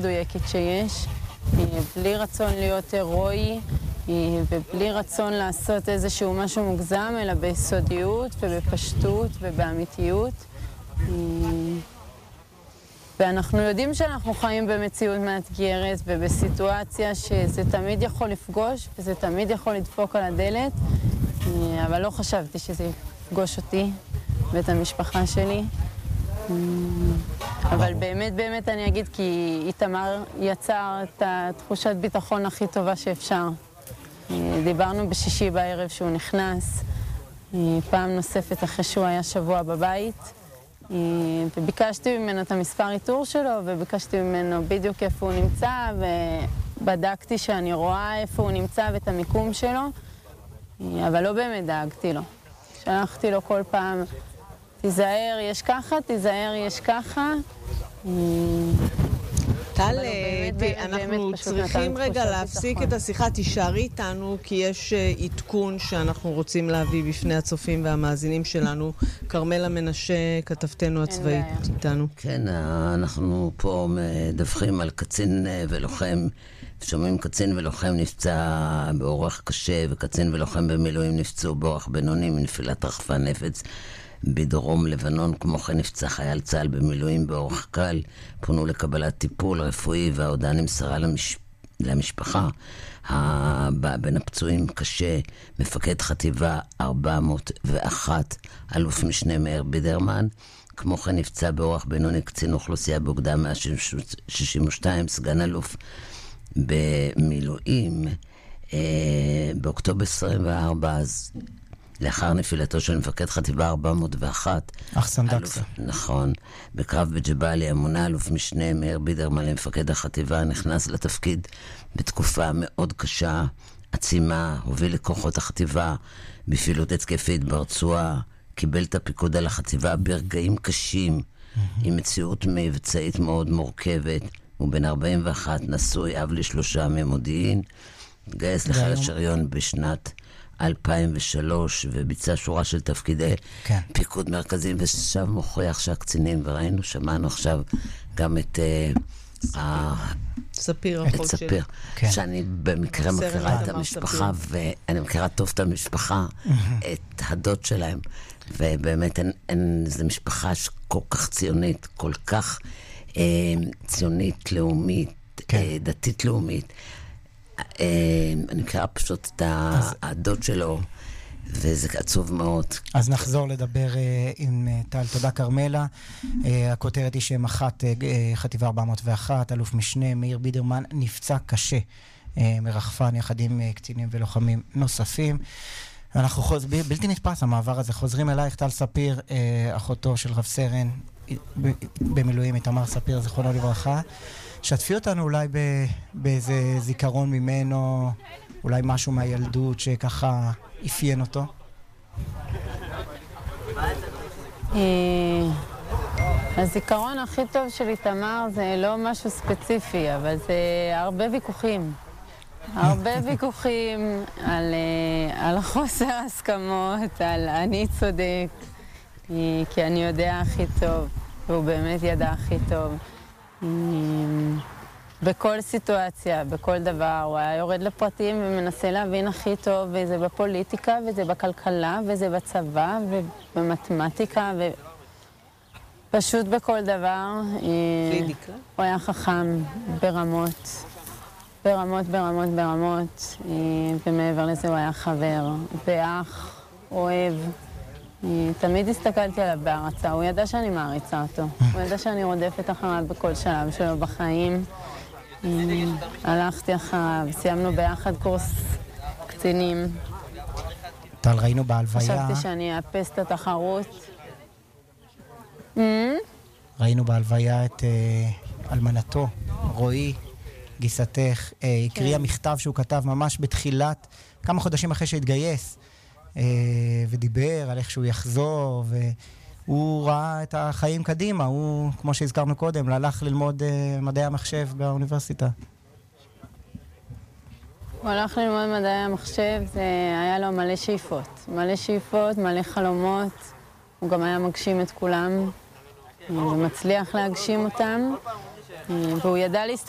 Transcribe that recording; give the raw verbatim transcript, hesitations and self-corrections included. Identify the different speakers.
Speaker 1: מדויקת שיש, בלי רצון להיות הרואי, ובלי רצון לעשות איזשהו משהו מוגזם, אלא ביסודיות ובפשטות ובאמיתיות. ואנחנו יודעים שאנחנו חיים במציאות מאתגרת ובסיטואציה שזה תמיד יכול לפגוש וזה תמיד יכול לדפוק על הדלת, אבל לא חשבתי שזה יפגוש אותי ואת המשפחה שלי. אבל באמת באמת אני אגיד כי איתמר יצר את התחושת ביטחון הכי טובה שאפשר. דיברנו בשישי בערב שהוא נכנס, פעם נוספת אחרי שהוא היה שבוע בבית, וביקשתי ממנו את המספר איתור שלו, וביקשתי ממנו בדיוק איפה הוא נמצא, ובדקתי שאני רואה איפה הוא נמצא ואת המיקום שלו, אבל לא באמת דאגתי לו. שלחתי לו כל פעם, תיזהר, יש ככה, תיזהר, יש ככה.
Speaker 2: טל, אנחנו צריכים רגע להפסיק את השיחה, תישארי איתנו, כי יש עדכון שאנחנו רוצים להביא בפני הצופים והמאזינים שלנו. כרמלה מנשה, כתבתנו הצבאית, איתנו.
Speaker 3: כן, אנחנו פה מדווחים על קצין ולוחם, שומעים קצין ולוחם נפצע באורח קשה, וקצין ולוחם במילואים נפצעו באורח בינוני מנפילת רחפן נפץ בדרום לבנון. כמו כן נפצע חייל צה"ל במילואים באורח קל, פונו לקבלת טיפול רפואי, וההודעה נמסרה למש... למשפחה. בין הפצועים קשה מפקד חטיבה ארבע מאות ואחת, אלוף משנה מאיר בידרמן. כמו כן נפצע באורח בינוני קצין אוכלוסייה באוגדה מאה שישים ושתיים, סגן אלוף במילואים, אה, באוקטובר עשרים וארבע, אז לאחר נפילתו של מפקד חטיבה ארבע מאות ואחת,
Speaker 4: אחסן דקסה.
Speaker 3: נכון, בקרב בג'באלי, המונה אלוף משנה מאיר בידרמן למפקד החטיבה, נכנס לתפקיד בתקופה מאוד קשה, עצימה, הוביל לכוחות החטיבה בפעילות התקפית ברצועה, קיבל את הפיקוד על החטיבה ברגעים קשים, mm-hmm. עם מציאות מבצעית מאוד מורכבת. הוא בן ארבעים ואחת, נשוי, אב לשלושה ממודיעין, גייס לחיל השריון בשנת אלפיים ושלוש, וביצע שורה של תפקידי כן. פיקוד מרכזיים, ושם מוכיח שהקצינים, וראינו, שמענו עכשיו גם את uh,
Speaker 2: ספיר,
Speaker 3: את ספיר, כן. שאני במקרה מכירה את המשפחה, ספיר. ואני מכירה טוב את המשפחה, את הדוד שלהם, ובאמת אין, אין, זו משפחה כל כך ציונית, כל כך אה, ציונית, לאומית, כן. אה, דתית לאומית. אני מכירה פשוט את הדוד שלו, וזה עצוב מאוד.
Speaker 4: אז נחזור לדבר עם טל. תודה כרמלה. הכותרת היא שמח"ט חטיבה ארבע מאות ואחת, אלוף משנה מאיר בידרמן, נפצע קשה מרחפן יחד עם קצינים ולוחמים נוספים. אנחנו חוז... בלתי נתפס המעבר הזה. חוזרים אלייך, טל ספיר, אחותו של רב סרן במילואים איתמר ספיר, זכרונו לברכה. שתפי אותנו אולי באיזה זיכרון ממנו, אולי משהו מהילדות שככה אפיין אותו.
Speaker 1: הזיכרון הכי טוב של איתמר זה לא משהו ספציפי, אבל זה הרבה ויכוחים. הרבה ויכוחים על, על חוסר הסכמות, על אני צודק, כי אני יודע הכי טוב, והוא באמת ידע הכי טוב. בכל סיטואציה, בכל דבר, הוא היה יורד לפרטים ומנסה להבין הכי טוב, וזה בפוליטיקה, וזה בכלכלה, וזה בצבא, ובמתמטיקה, ופשוט בכל דבר.
Speaker 2: פלידיקה?
Speaker 1: הוא היה חכם ברמות, ברמות, ברמות, ברמות, ומעבר לזה הוא היה חבר, ואח, אוהב. תמיד הסתכלתי עליו בהרצה, הוא ידע שאני מעריצה אותו, הוא ידע שאני רודפת אחריו בכל שלב שלו בחיים. הלכתי אחריו, סיימנו ביחד קורס קצינים.
Speaker 4: טל, ראינו בהלוויה...
Speaker 1: חשבתי שאני אאפס את התחרות.
Speaker 4: ראינו בהלוויה את אלמנתו, רועי, גיסתך, הקריאה מכתב שהוא כתב ממש בתחילת, כמה חודשים אחרי שהתגייס, ודיבר על איך שהוא יחזור, והוא ראה את החיים קדימה. הוא, כמו שהזכרנו קודם, הלך ללמוד מדעי המחשב באוניברסיטה.
Speaker 1: הוא הלך ללמוד מדעי המחשב, זה היה לו מלא שאיפות. מלא שאיפות, מלא חלומות. הוא גם היה מגשים את כולם, ומצליח להגשים אותם, והוא ידע להסתכל